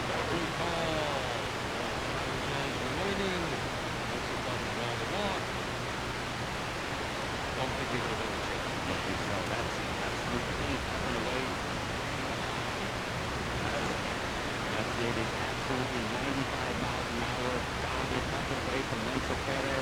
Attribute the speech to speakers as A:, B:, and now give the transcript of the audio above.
A: Good call. Driving zones remaining. Exit button grounded out. Don't think he would have been a chance.
B: Don't think so. That's complete away. That's it. Is absolutely 95 miles an hour. Dogged up away from Renzo Perez.